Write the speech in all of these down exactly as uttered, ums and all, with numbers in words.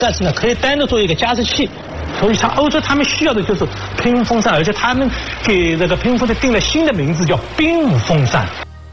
但是呢，可以单独做一个加湿器。所以像欧洲他们需要的就是喷风扇，而且他们给这个喷风扇定了新的名字叫冰雾风扇。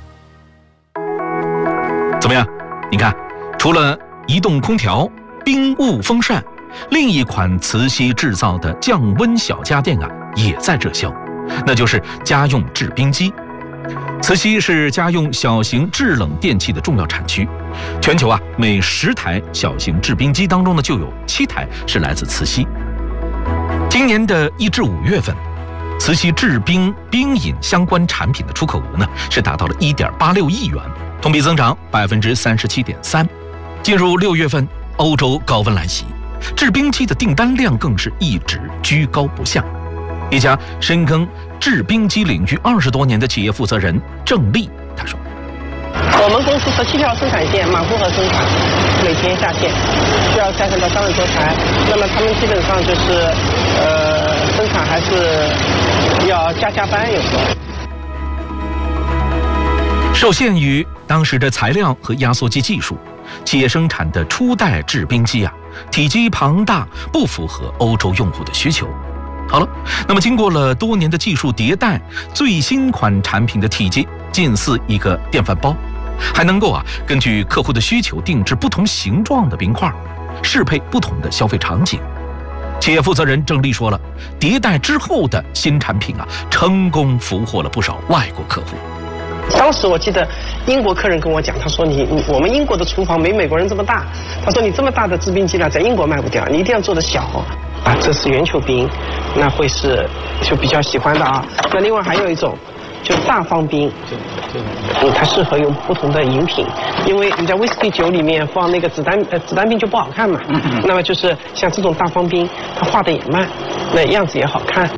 怎么样？你看，除了移动空调、冰雾风扇，另一款磁吸制造的降温小家电啊，也在热销，那就是家用制冰机。磁吸是家用小型制冷电器的重要产区，全球啊每十台小型制冰机当中呢，就有七台是来自磁吸。今年的一至五月份，磁吸制冰冰饮相关产品的出口额呢是达到了一点八六亿元，同比增长百分之三十七点三。进入六月份，欧洲高温来袭，制冰机的订单量更是一直居高不下。一家深耕制冰机领域二十多年的企业负责人郑丽他说：“ 我们公司十七条生产线满负荷生产，每天下线需要开垦到三万多台。那么他们基本上就是呃生产还是要加加班，有时候。 受限于当时的材料和压缩机技术，企业生产的初代制冰机啊，体积庞大，不符合欧洲用户的需求。好了，那么经过了多年的技术迭代，最新款产品的体积近似一个电饭煲，还能够啊根据客户的需求定制不同形状的冰块，适配不同的消费场景。企业负责人郑丽说了，迭代之后的新产品啊，成功俘获了不少外国客户。 当时我记得英国客人跟我讲，他说你你我们英国的厨房没美国人这么大，他说你这么大的制冰机呢，在英国卖不掉，你一定要做的小啊。这是圆球冰，那会是就比较喜欢的啊。那另外还有一种就是大方冰，嗯，它适合用不同的饮品，因为你在威士忌酒里面放那个子弹呃子弹冰就不好看嘛。那么就是像这种大方冰，它画的也慢，那样子也好看。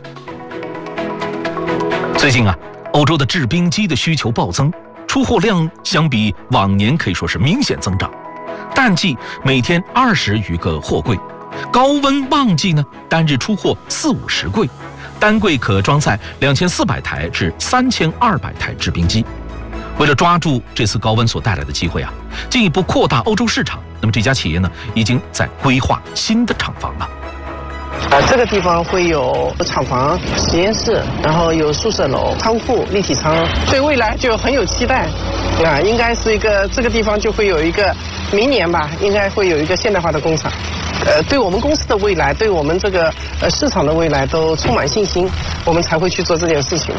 最近啊，欧洲的制冰机的需求暴增，出货量相比往年可以说是明显增长。淡季每天二十余个货柜，高温旺季呢，单日出货四五十柜，单柜可装载两千四百台至三千二百台制冰机。为了抓住这次高温所带来的机会啊，进一步扩大欧洲市场，那么这家企业呢，已经在规划新的厂房了。 啊，这个地方会有厂房、实验室，然后有宿舍楼、仓库、立体仓，对未来就很有期待。啊，应该是一个这个地方就会有一个明年吧，应该会有一个现代化的工厂。呃，对我们公司的未来，对我们这个呃市场的未来都充满信心，我们才会去做这件事情。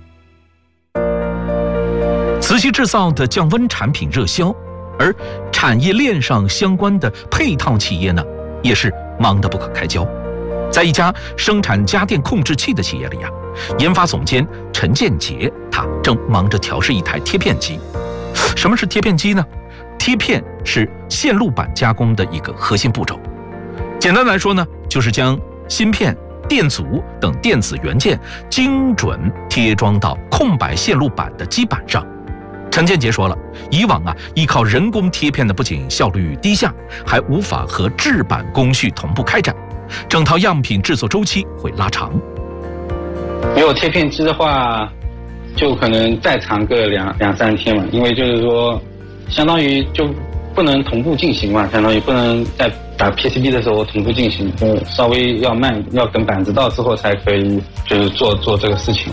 磁吸制造的降温产品热销，而产业链上相关的配套企业呢，也是忙得不可开交。在一家生产家电控制器的企业里啊，研发总监陈建杰他正忙着调试一台贴片机。什么是贴片机呢？贴片是线路板加工的一个核心步骤。简单来说呢，就是将芯片、电阻等电子元件精准贴装到空白线路板的基板上。陈建杰说了，以往啊依靠人工贴片的不仅效率低下，还无法和制板工序同步开展，整套样品制作周期会拉长。 没有贴片机的话，就可能再长个两两三天嘛，因为就是说，相当于就不能同步进行嘛，相当于不能在打 P C B 的时候同步进行，就稍微要慢，要等板子到之后才可以就是做做这个事情。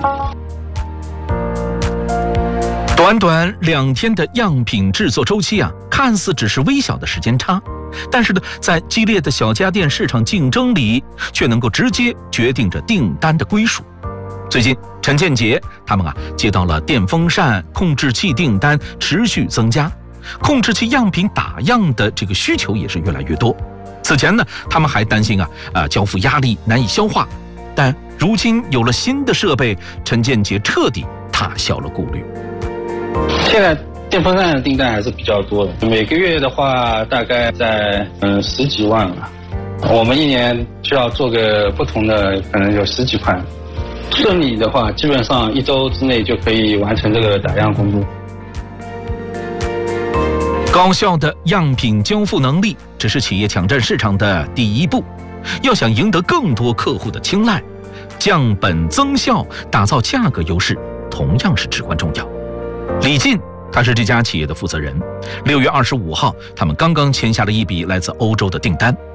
短短两天的样品制作周期啊，看似只是微小的时间差，但是呢，在激烈的小家电市场竞争里，却能够直接决定着订单的归属。最近，陈建杰他们啊接到了电风扇、控制器订单持续增加，控制器样品打样的这个需求也是越来越多。此前呢，他们还担心啊啊交付压力难以消化，但如今有了新的设备，陈建杰彻底打消了顾虑。 现在电风扇的订单还是比较多的，每个月的话大概在嗯十几万了。我们一年需要做个不同的，可能有十几款。顺利的话，基本上一周之内就可以完成这个打样工作。 高效的样品交付能力只是企业抢占市场的第一步，要想赢得更多客户的青睐，降本增效、打造价格优势同样是至关重要。李进他是这家企业的负责人。六月二十五号，他们刚刚签下了一笔来自欧洲的订单。